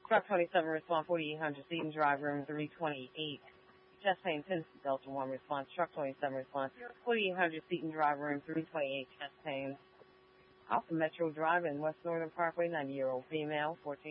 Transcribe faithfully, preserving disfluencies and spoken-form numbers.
Truck twenty-seven response forty-eight hundred seat and drive room three twenty-eight. Chest pain ten Delta one response. Truck twenty-seven response forty-eight hundred seat and drive room three twenty-eight. Chest pain. Alpha Metro Drive in West Northern Parkway, ninety year old female, fourteen.